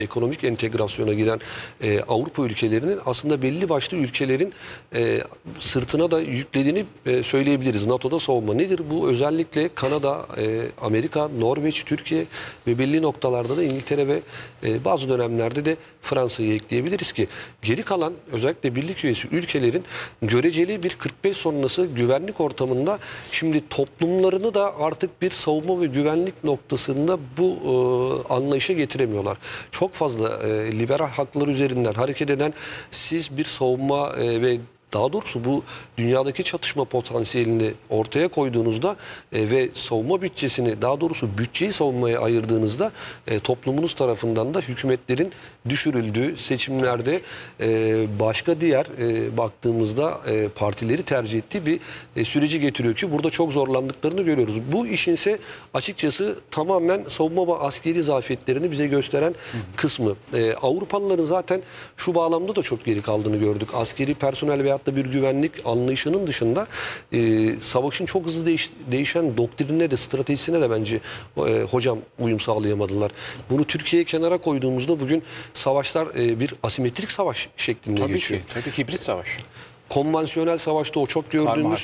ekonomik entegrasyona giden Avrupa ülkelerinin aslında belli başlı ülkelerin sırtına da yüklediğini söyleyebiliriz. NATO'da savunma nedir? Bu özellikle Kanada, Amerika, Norveç, Türkiye ve belli noktalarda da İngiltere ve bazı dönemlerde de Fransa'yı ekleyebiliriz ki geri kalan özellikle birlik üyesi ülkelerin göreceli bir 45 sonrası güvenlik ortamında şimdi toplumlarını da artık bir savunma ve güvenlik noktasında bu anlayışa getiremiyorlar. Çok fazla liberal haklar üzerinden hareket eden siz bir savunma ve daha doğrusu bu dünyadaki çatışma potansiyelini ortaya koyduğunuzda ve savunma bütçesini daha doğrusu bütçeyi savunmaya ayırdığınızda toplumunuz tarafından da hükümetlerin düşürüldüğü seçimlerde başka diğer baktığımızda partileri tercih ettiği bir süreci getiriyor ki burada çok zorlandıklarını görüyoruz. Bu işin ise açıkçası tamamen savunma ve askeri zafiyetlerini bize gösteren kısmı. Avrupalıların zaten şu bağlamda da çok geri kaldığını gördük. Askeri personel veyahut da bir güvenlik anlayışının dışında savaşın çok hızlı değişen doktrinine de stratejisine de bence hocam uyum sağlayamadılar. Bunu Türkiye'ye kenara koyduğumuzda bugün savaşlar bir asimetrik savaş şeklinde geçiyor. Tabii ki hibrit savaş. Konvansiyonel savaşta o çok gördüğümüz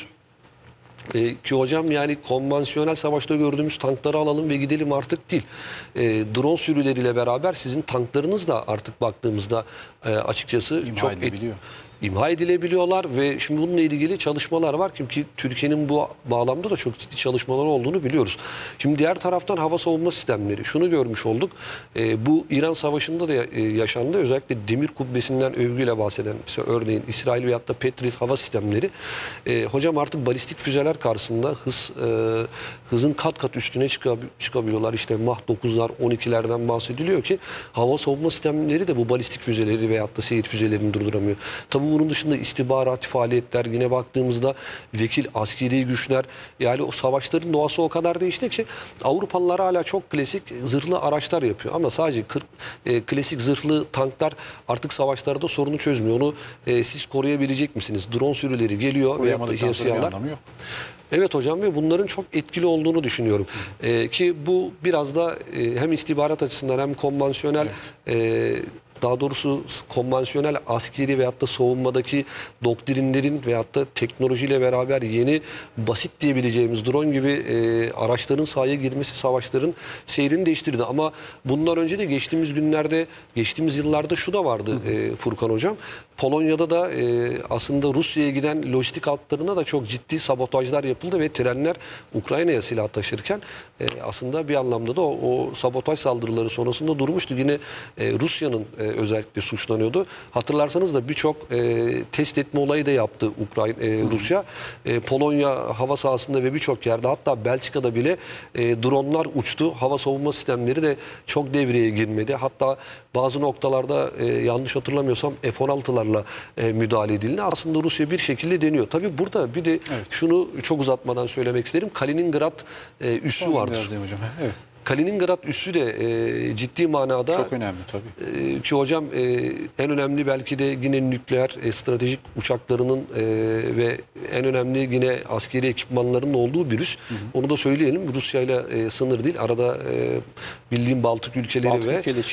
ki hocam yani konvansiyonel savaşta gördüğümüz tankları alalım ve gidelim artık değil. Drone sürüleriyle beraber sizin tanklarınız da artık baktığımızda açıkçası çok imha edilebiliyorlar ve şimdi bununla ilgili çalışmalar var ki Türkiye'nin bu bağlamda da çok ciddi çalışmalar olduğunu biliyoruz. Şimdi diğer taraftan hava savunma sistemleri şunu görmüş olduk. Bu İran Savaşı'nda da yaşandı. Özellikle demir kubbesinden övgüyle bahseden mesela örneğin İsrail veyahut da Patriot hava sistemleri. Hocam artık balistik füzeler karşısında hızın kat kat üstüne çıkabiliyorlar. İşte Mah 9'lar 12'lerden bahsediliyor ki hava savunma sistemleri de bu balistik füzeleri veyahut da seyit füzelerini durduramıyor. Tabii bunun dışında istihbarati faaliyetler yine baktığımızda vekil askeri güçler yani o savaşların doğası o kadar değişti ki Avrupalılar hala çok klasik zırhlı araçlar yapıyor ama sadece klasik zırhlı tanklar artık savaşlarda sorunu çözmüyor. Onu siz koruyabilecek misiniz? Drone sürüleri geliyor veyahut da JSA'lar. Evet hocam ve bunların çok etkili olduğunu düşünüyorum. Ki bu biraz da hem istihbarat açısından hem konvansiyonel daha doğrusu konvansiyonel askeri veyahut da savunmadaki doktrinlerin veyahut da teknolojiyle beraber yeni basit diyebileceğimiz drone gibi araçların sahaya girmesi savaşların seyrini değiştirdi. Ama bundan önce de geçtiğimiz günlerde, geçtiğimiz yıllarda şu da vardı Furkan hocam. Polonya'da da aslında Rusya'ya giden lojistik hatlarına da çok ciddi sabotajlar yapıldı ve trenler Ukrayna'ya silah taşırken aslında bir anlamda da o sabotaj saldırıları sonrasında durmuştu. Yine Rusya'nın özellikle suçlanıyordu. Hatırlarsanız da birçok test etme olayı da yaptı Rusya. Polonya hava sahasında ve birçok yerde hatta Belçika'da bile dronlar uçtu. Hava savunma sistemleri de çok devreye girmedi. Hatta bazı noktalarda yanlış hatırlamıyorsam F-16'larla müdahale edildi. Aslında Rusya bir şekilde deniyor. Tabii burada bir de şunu çok uzatmadan söylemek isterim. Kaliningrad üssü vardır. Hocam. Evet. Kaliningrad üssü de ciddi manada çok önemli tabii. Ki hocam en önemli belki de yine nükleer stratejik uçaklarının ve en önemli yine askeri ekipmanlarının olduğu bir üs. Onu da söyleyelim. Rusya ile sınır değil. Arada bildiğim Baltık ülkeleri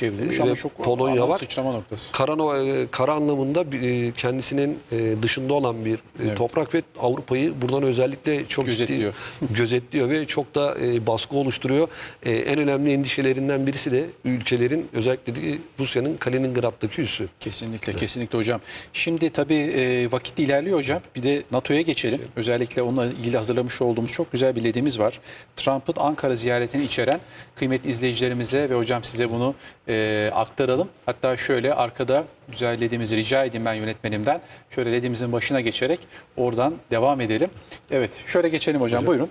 ve çok Polonya var. Sıçrama noktası. Kara anlamında kendisinin dışında olan bir toprak ve Avrupa'yı buradan özellikle çok gözetliyor ve çok da baskı oluşturuyor. En önemli endişelerinden birisi de ülkelerin özellikle de Rusya'nın Kaliningrad'daki üssü. Kesinlikle hocam. Şimdi tabii vakit ilerliyor hocam. Bir de NATO'ya geçelim. Özellikle onunla ilgili hazırlamış olduğumuz çok güzel bir ledimiz var. Trump'ın Ankara ziyaretini içeren kıymetli izleyicilerimize ve hocam size bunu aktaralım. Hatta şöyle arkada güzel ledimizi rica edeyim ben yönetmenimden. Şöyle ledimizin başına geçerek oradan devam edelim. Evet şöyle geçelim hocam. Buyurun.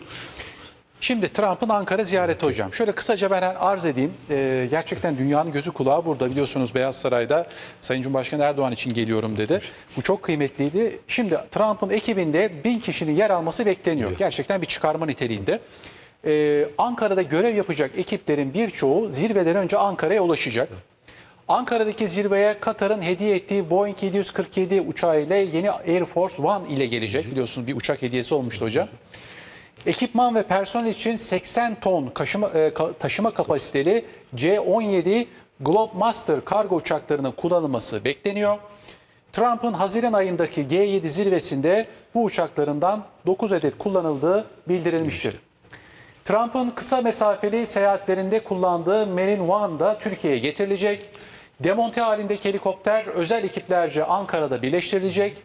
Şimdi Trump'ın Ankara ziyareti hocam. Şöyle kısaca ben arz edeyim. Gerçekten dünyanın gözü kulağı burada. Biliyorsunuz Beyaz Saray'da Sayın Cumhurbaşkanı Erdoğan için geliyorum dedi. Bu çok kıymetliydi. Şimdi Trump'ın ekibinde 1000 kişinin yer alması bekleniyor. Gerçekten bir çıkarma niteliğinde. Ankara'da görev yapacak ekiplerin birçoğu zirveden önce Ankara'ya ulaşacak. Ankara'daki zirveye Katar'ın hediye ettiği Boeing 747 uçağıyla yeni Air Force One ile gelecek. Biliyorsunuz bir uçak hediyesi olmuştu hocam. Ekipman ve personel için 80 ton taşıma kapasiteli C-17 Globemaster kargo uçaklarının kullanılması bekleniyor. Trump'ın Haziran ayındaki G7 zirvesinde bu uçaklarından 9 adet kullanıldığı bildirilmiştir. Trump'ın kısa mesafeli seyahatlerinde kullandığı Marine One da Türkiye'ye getirilecek. Demonte halindeki helikopter özel ekiplerce Ankara'da birleştirilecek.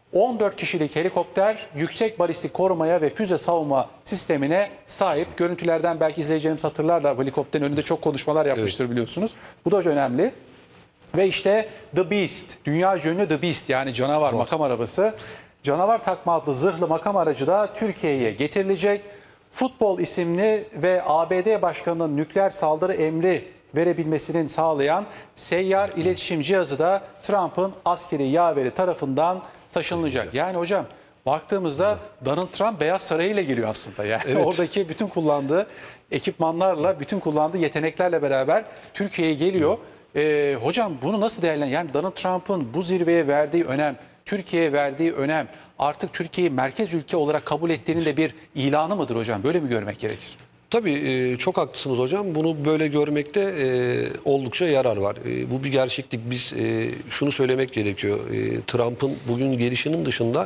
14 kişilik helikopter yüksek balistik korumaya ve füze savunma sistemine sahip. Görüntülerden belki izleyicilerimiz hatırlarlar. Bu helikopterin önünde çok konuşmalar yapmıştır biliyorsunuz. Bu da önemli. Ve işte The Beast, dünya ünlü The Beast yani canavar makam arabası. Canavar takma adlı zırhlı makam aracı da Türkiye'ye getirilecek. Futbol isimli ve ABD Başkanı'nın nükleer saldırı emri verebilmesini sağlayan seyyar iletişim cihazı da Trump'ın askeri yaveri tarafından taşınacak. Yani hocam baktığımızda Donald Trump Beyaz Saray ile geliyor aslında. Yani Evet. oradaki bütün kullandığı ekipmanlarla, bütün kullandığı yeteneklerle beraber Türkiye'ye geliyor. Hocam bunu nasıl değerlendiriyorsunuz? Yani Donald Trump'ın bu zirveye verdiği önem, Türkiye'ye verdiği önem artık Türkiye'yi merkez ülke olarak kabul ettiğinin de bir ilanı mıdır hocam? Böyle mi görmek gerekir? Tabii çok haklısınız hocam. Bunu böyle görmekte oldukça yarar var. Bu bir gerçeklik. Biz şunu söylemek gerekiyor. Trump'ın bugün gelişinin dışında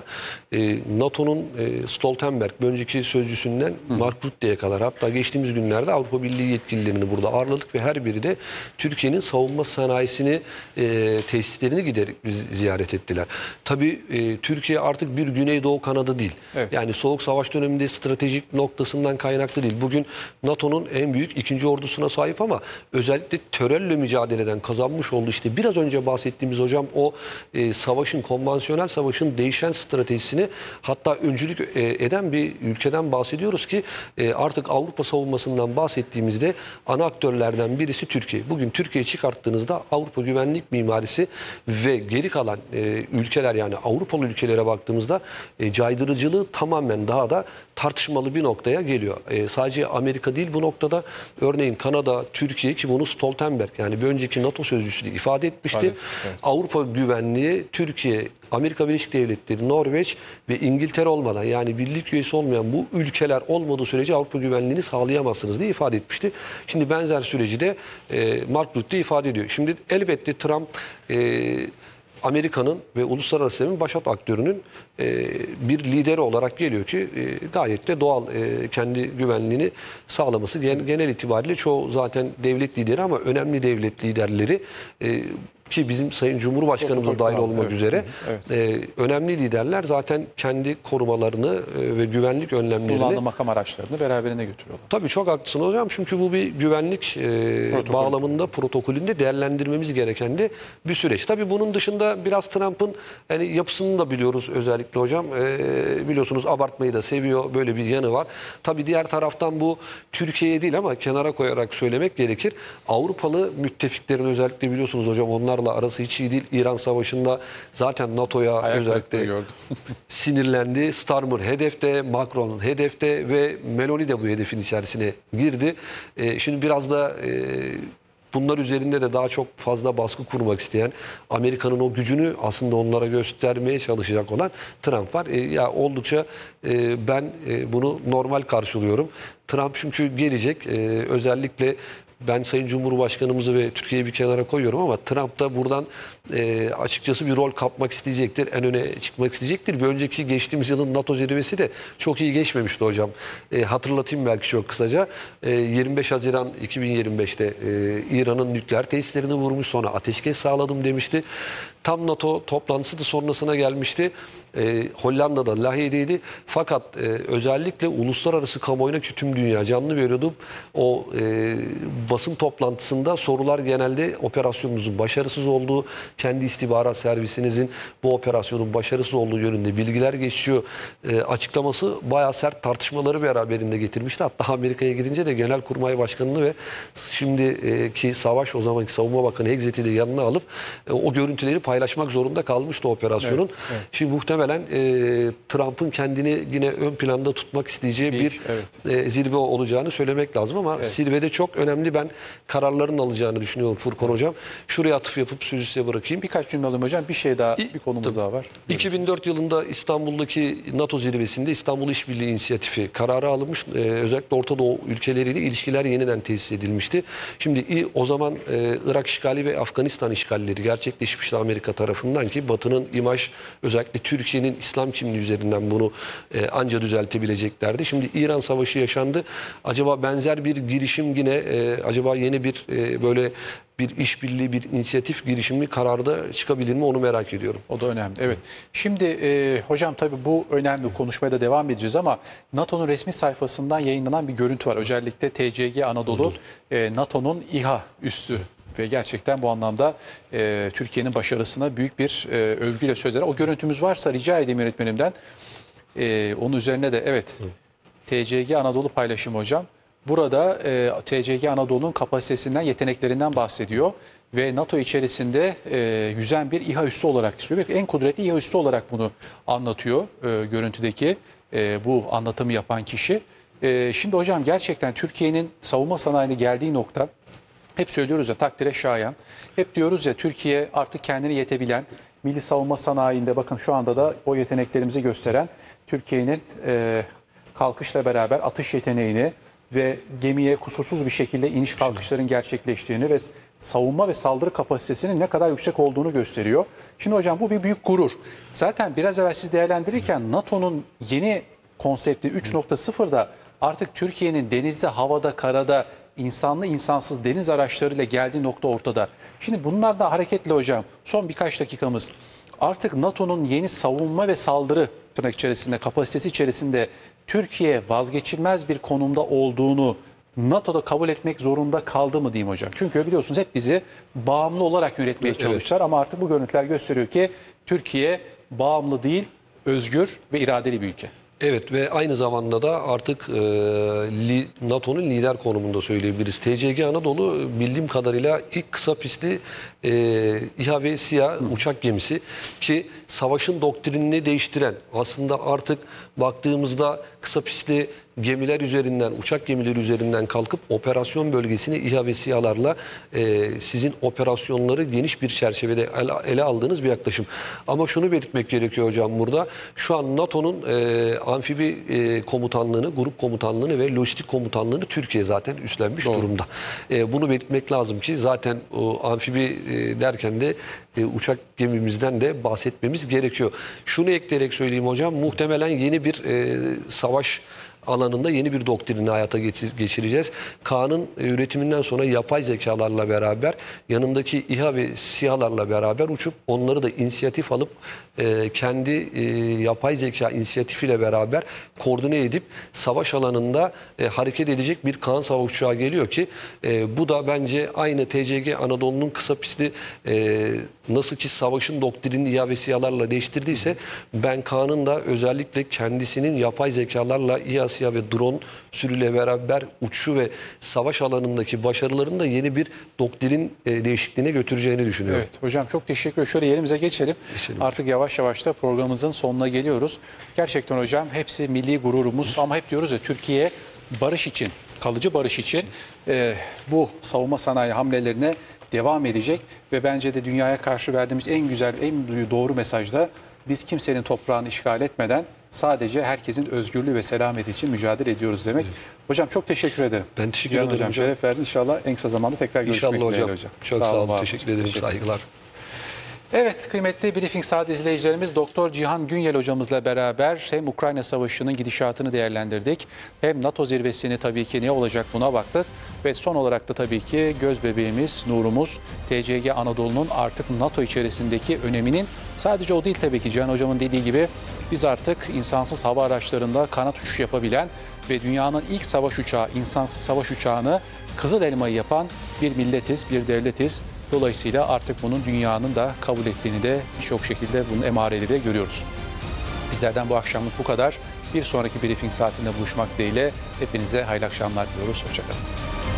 NATO'nun Stoltenberg, önceki sözcüsünden Mark Rutte'ye kadar hatta geçtiğimiz günlerde Avrupa Birliği yetkililerini burada ağırladık ve her biri de Türkiye'nin savunma sanayisini, tesislerini giderek ziyaret ettiler. Tabii Türkiye artık bir Güneydoğu kanadı değil. Evet. Yani Soğuk Savaş döneminde stratejik noktasından kaynaklı değil. Bugün NATO'nun en büyük ikinci ordusuna sahip ama özellikle terörle mücadeleden kazanmış olduğu işte biraz önce bahsettiğimiz hocam o savaşın, konvansiyonel savaşın değişen stratejisini hatta öncülük eden bir ülkeden bahsediyoruz ki artık Avrupa savunmasından bahsettiğimizde ana aktörlerden birisi Türkiye. Bugün Türkiye'yi çıkarttığınızda Avrupa güvenlik mimarisi ve geri kalan ülkeler yani Avrupalı ülkelere baktığımızda caydırıcılığı tamamen daha da tartışmalı bir noktaya geliyor. Sadece Amerika değil bu noktada örneğin Kanada, Türkiye ki bunu Stoltenberg yani bir önceki NATO sözcüsü de ifade etmişti. Evet. Avrupa güvenliği Türkiye, Amerika Birleşik Devletleri, Norveç ve İngiltere olmadan yani birlik üyesi olmayan bu ülkeler olmadığı sürece Avrupa güvenliğini sağlayamazsınız diye ifade etmişti. Şimdi benzer süreci de Mark Rutte ifade ediyor. Şimdi elbette Trump Amerika'nın ve uluslararası sistemin başat aktörünün bir lideri olarak geliyor ki gayet de doğal kendi güvenliğini sağlaması. Genel itibariyle çoğu zaten devlet lideri ama önemli devlet liderleri ki bizim Sayın Cumhurbaşkanımız dahil olmak üzere önemli liderler zaten kendi korumalarını ve güvenlik önlemlerini Kullandığı makam araçlarını beraberine götürüyorlar. Tabii çok haklısın hocam çünkü bu bir güvenlik bağlamında protokolünde değerlendirmemiz gereken de bir süreç. Tabii bunun dışında biraz Trump'ın yani yapısını da biliyoruz özellikle hocam. Biliyorsunuz abartmayı da seviyor böyle bir yanı var. Tabii diğer taraftan bu Türkiye'ye değil ama kenara koyarak söylemek gerekir. Avrupalı müttefiklerin özellikle biliyorsunuz hocam onlarla arası hiç iyi değil. İran Savaşı'nda zaten NATO'ya özellikle sinirlendi. Starmer hedefte, Macron'un hedefte ve Meloni de bu hedefin içerisine girdi. Şimdi biraz da bunlar üzerinde de daha çok fazla baskı kurmak isteyen Amerika'nın o gücünü aslında onlara göstermeye çalışacak olan Trump var. Ya oldukça ben bunu normal karşılıyorum. Trump çünkü gelecek özellikle ben Sayın Cumhurbaşkanımızı ve Türkiye'yi bir kenara koyuyorum ama Trump da buradan açıkçası bir rol kapmak isteyecektir. En öne çıkmak isteyecektir. Bir önceki geçtiğimiz yılın NATO zirvesi de çok iyi geçmemişti hocam. Hatırlatayım belki çok kısaca. 25 Haziran 2025'te İran'ın nükleer tesislerini vurmuş sonra ateşkes sağladım demişti. Tam NATO toplantısı da sonrasına gelmişti. Hollanda'da Lahey'deydi. Fakat özellikle uluslararası kamuoyuna ki tüm dünya canlı veriyordu. O basın toplantısında sorular genelde operasyonunuzun başarısız olduğu, kendi istihbarat servisinizin bu operasyonun başarısız olduğu yönünde bilgiler geçiyor. Açıklaması bayağı sert tartışmaları beraberinde getirmişti. Hatta Amerika'ya gidince de Genelkurmay Başkanı'nı ve şimdiki Savaş o zamanki Savunma Bakanı Hegzet'i de yanına alıp o görüntüleri paylaşmak zorunda kalmıştı operasyonun. Evet, evet. Şimdi muhtemelen Trump'ın kendini yine ön planda tutmak isteyeceği bir zirve olacağını söylemek lazım ama zirvede çok önemli ilgili ben kararların alacağını düşünüyorum Furkan Hocam. Şuraya atıf yapıp sözü size bırakayım. Birkaç cümle alayım hocam. Bir şey daha, bir konumuz daha var. 2004 yılında İstanbul'daki NATO zirvesinde İstanbul İşbirliği İnisiyatifi kararı alınmış. Özellikle Orta Doğu ülkeleriyle ilişkiler yeniden tesis edilmişti. Şimdi o zaman Irak işgali ve Afganistan işgalleri gerçekleşmişti Amerika tarafından ki Batı'nın imaj özellikle Türkiye'nin İslam kimliği üzerinden bunu anca düzeltebileceklerdi. Şimdi İran Savaşı yaşandı. Acaba benzer bir girişim yine acaba yeni bir böyle bir işbirliği, bir inisiyatif girişimi kararda çıkabilir mi onu merak ediyorum. O da önemli. Evet. Şimdi hocam tabii bu önemli konuşmaya da devam edeceğiz ama NATO'nun resmi sayfasından yayınlanan bir görüntü var. Özellikle TCG Anadolu NATO'nun İHA üssü ve gerçekten bu anlamda Türkiye'nin başarısına büyük bir övgüyle sözler. O görüntümüz varsa rica edeyim yönetmenimden. Onun üzerine de evet TCG Anadolu paylaşımı hocam. Burada TCG Anadolu'nun kapasitesinden, yeteneklerinden bahsediyor ve NATO içerisinde yüzen bir İHA üssü olarak söylüyor. En kudretli İHA üssü olarak bunu anlatıyor görüntüdeki bu anlatımı yapan kişi. Şimdi hocam gerçekten Türkiye'nin savunma sanayine geldiği nokta hep söylüyoruz ya takdire şayan. Hep diyoruz ya Türkiye artık kendini yetebilen, milli savunma sanayinde bakın şu anda da o yeteneklerimizi gösteren Türkiye'nin kalkışla beraber atış yeteneğini ve gemiye kusursuz bir şekilde iniş kalkışların gerçekleştiğini ve savunma ve saldırı kapasitesinin ne kadar yüksek olduğunu gösteriyor. Şimdi hocam bu bir büyük gurur. Zaten biraz evvel siz değerlendirirken NATO'nun yeni konsepti 3.0'da artık Türkiye'nin denizde, havada, karada insanlı insansız deniz araçlarıyla geldiği nokta ortada. Şimdi bunlardan hareketle hocam son birkaç dakikamız artık NATO'nun yeni savunma ve saldırı tırnak içerisinde kapasitesi içerisinde Türkiye vazgeçilmez bir konumda olduğunu NATO'da kabul etmek zorunda kaldı mı diyeyim hocam? Çünkü biliyorsunuz hep bizi bağımlı olarak yönetmeye çalıştılar ama artık bu görüntüler gösteriyor ki Türkiye bağımlı değil, özgür ve iradeli bir ülke. Evet ve aynı zamanda da artık NATO'nun lider konumunda söyleyebiliriz. TCG Anadolu bildiğim kadarıyla ilk kısa pistli İHA ve SİHA uçak gemisi ki savaşın doktrinini değiştiren aslında artık baktığımızda kısa pistli gemiler üzerinden, uçak gemileri üzerinden kalkıp operasyon bölgesini İHA ve SİHA'larla sizin operasyonları geniş bir çerçevede ele aldığınız bir yaklaşım. Ama şunu belirtmek gerekiyor hocam burada. Şu an NATO'nun amfibi komutanlığını, grup komutanlığını ve lojistik komutanlığını Türkiye zaten üstlenmiş durumda. Bunu belirtmek lazım ki zaten amfibi derken de uçak gemimizden de bahsetmemiz gerekiyor. Şunu ekleyerek söyleyeyim hocam, muhtemelen yeni bir savaş alanında yeni bir doktrini hayata geçireceğiz. Kaan'ın üretiminden sonra yapay zekalarla beraber yanındaki İHA ve SİHA'larla beraber uçup onları da inisiyatif alıp kendi yapay zeka inisiyatifiyle beraber koordine edip savaş alanında hareket edecek bir Kaan savaş uçağı geliyor ki bu da bence aynı TCG Anadolu'nun kısa pisti nasıl ki savaşın doktrinini İHA ve SİHA'larla değiştirdiyse ben Kaan'ın da özellikle kendisinin yapay zekalarla İHA, SİHA ve drone sürüyle beraber uçuşu ve savaş alanındaki başarılarını da yeni bir doktrin değişikliğine götüreceğini düşünüyorum. Evet hocam çok teşekkür ederim. Şöyle yerimize geçelim. Artık yavaş yavaş da programımızın sonuna geliyoruz. Gerçekten hocam hepsi milli gururumuz ama hep diyoruz ya Türkiye barış için, kalıcı barış için bu savunma sanayi hamlelerine devam edecek ve bence de dünyaya karşı verdiğimiz en güzel, en doğru mesajda biz kimsenin toprağını işgal etmeden sadece herkesin özgürlüğü ve selameti için mücadele ediyoruz demek. Evet. Hocam çok teşekkür ederim. Ben teşekkür ederim hocam. Şeref verdiniz. İnşallah en kısa zamanda tekrar görüşmek dileğiyle hocam. hocam. Çok sağ olun. Teşekkür ederim. Saygılar. Evet kıymetli Briefing Saat izleyicilerimiz Doktor Cihan Günyel hocamızla beraber hem Ukrayna Savaşı'nın gidişatını değerlendirdik. Hem NATO zirvesini tabii ki ne olacak buna baktık. Ve son olarak da tabii ki göz bebeğimiz, nurumuz TCG Anadolu'nun artık NATO içerisindeki öneminin sadece o değil tabii ki Cihan hocamın dediği gibi biz artık insansız hava araçlarında kanat uçuş yapabilen ve dünyanın ilk savaş uçağı, insansız savaş uçağını Kızıl Elma'yı yapan bir milletiz, bir devletiz. Dolayısıyla artık bunun dünyanın da kabul ettiğini de birçok şekilde bunun emareleri de görüyoruz. Bizlerden bu akşamlık bu kadar. Bir sonraki briefing saatinde buluşmak dileğiyle hepinize hayırlı akşamlar diliyoruz. Hoşçakalın.